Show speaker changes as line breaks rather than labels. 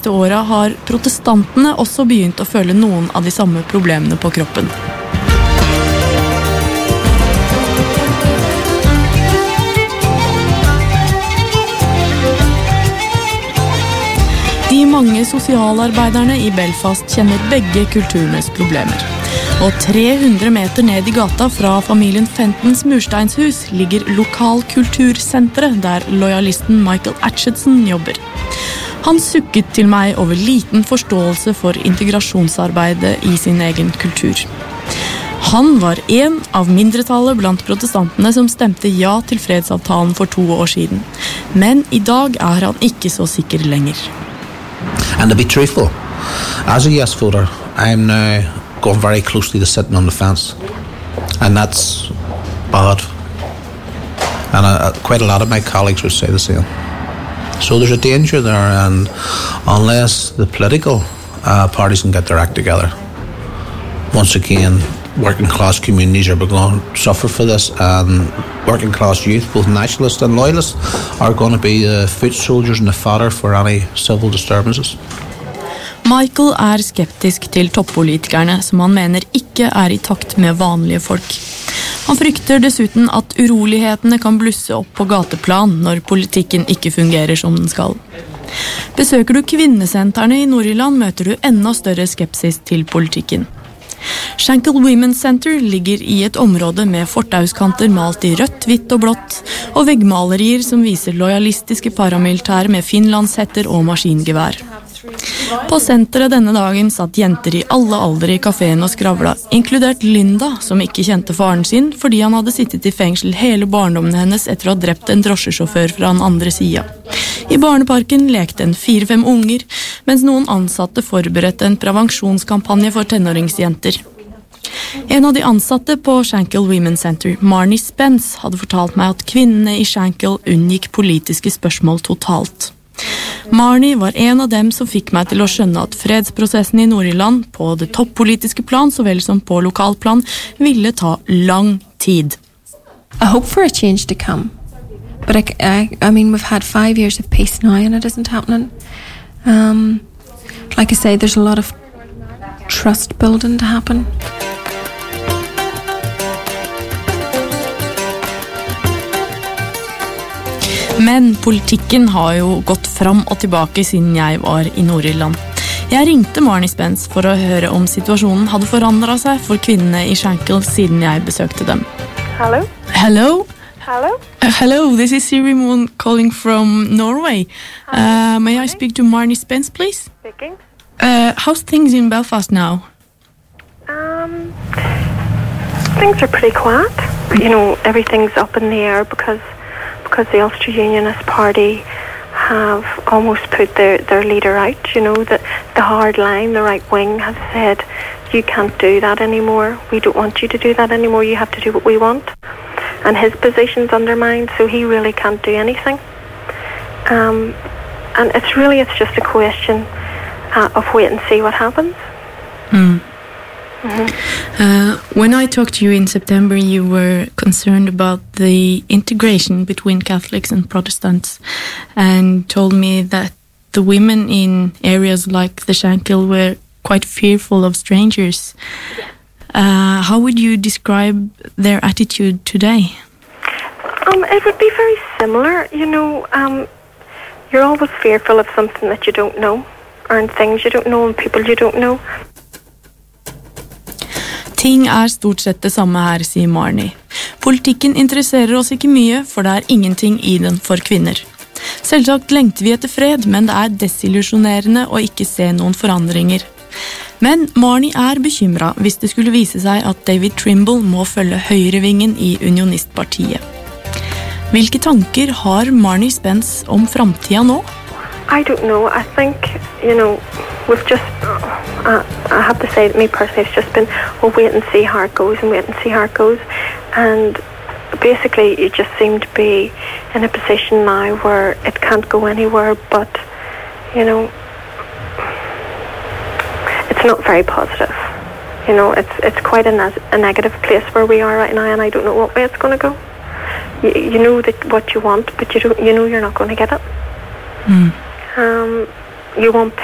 siste åra har protestantene også begynt å føle noen av de samme problemene på kroppen. De mange sosialarbeiderne i Belfast kjenner begge kulturenes problemer. Og 300 meter ned i gata fra familien Fentons mursteinshus ligger lokalkultursenteret der lojalisten Michael Atchison jobber. Han sukket til meg over liten forståelse for integrasjonsarbeidet i sin egen kultur. Han var en av mindretallet blant protestantene som stemte ja til fredsavtalen for 2 år siden. Men i dag er han ikke så sikker lenger.
And to be truthful, as a yes voter, I'm now going very closely to sitting on the fence, and that's bad. And quite a lot of my colleagues would say the same. So there's a danger there, and unless the political parties can get their act together, once again, working class communities are going to suffer for this, and working class youth, both nationalists and loyalists, are going to be the foot soldiers and the fodder for any civil disturbances.
Michael er skeptisk til toppolitikerne, som han mener ikke er i takt med vanlige folk. Han frykter dessuten at urolighetene kan blusse opp på gateplan når politikken ikke fungerer som den skal. Besøker du kvinnesentrene i Nord-Irland, møter du enda større skepsis til politikken. Shankill Women's Center ligger i et område med fortauskanter malt i rødt, hvitt og blått, og veggmalerier som viser lojalistiske paramilitære med finlandshetter og maskingevær. På senteret denne dagen satt jenter i alle aldre i kaféen og skravla, inkludert Linda, som ikke kjente faren sin fordi han hadde sittet i fengsel hele barndommen hennes etter å ha drept en drosjesjåfør fra den andre siden. I barneparken lekte en 4-5 unger, mens noen ansatte forberedte en prevensjonskampanje for tenåringsjenter. En av de ansatte på Shankill Women's Center, Marnie Spence, hadde fortalt meg at kvinnene i Shankill unngikk politiske spørsmål totalt. Marnie var en av dem som fikk meg til å skjønne at fredsprosessen i Nord-Irland, på det toppolitiske plan så vel som på lokalplan, ville ta lang tid.
I hope for a change to come. But I mean, we've had 5 years of peace now and it isn't happening. Like I say, there's a lot of trust building to happen.
Men politikken har jo gått fram og tilbake siden jeg var i Nord-Irland. Jeg ringte Marnie Spence for å høre om situasjonen hadde forandret seg for kvinnene i Shankill siden jeg besøkte dem.
Hello?
Hello?
Hello?
Hello, this is Siri Moon calling from Norway. May I speak to Marnie Spence, please?
Speaking.
How's things in Belfast now?
Things are pretty quiet. You know, everything's up in the air because the Ulster Unionist Party have almost put their leader out. You know, the hard line, the right wing has said, you can't do that anymore. We don't want you to do that anymore. You have to do what we want. And his position's undermined, so he really can't do anything. And it's just a question of wait and see what happens.
Mm. When I talked to you in September, you were concerned about the integration between Catholics and Protestants and told me that the women in areas like the Shankill were quite fearful of strangers. How would you describe their attitude today?
It would be very similar. You know, you're always fearful of something that you don't know, or things you don't know and people you don't know.
Ting er stort sett det samme her, sier Marnie. Politikken interesserer oss ikke mye, for det er ingenting i den for kvinner. Selvsagt lengter vi etter fred, men det er desillusjonerende å ikke se noen forandringer. Men Marnie er bekymret hvis det skulle vise seg at David Trimble må følge høyrevingen i unionistpartiet. Hvilke tanker har Marnie Spence om framtida nå?
I don't know. I think, you know, we've just, I have to say, me personally, it's just been, we'll wait and see how it goes and wait and see how it goes. And basically, you just seem to be in a position now where it can't go anywhere, but, you know, it's not very positive. You know, it's quite a negative place where we are right now, and I don't know what way it's going to go. You know that what you want, but you know you're not going to get it.
Mm.
You want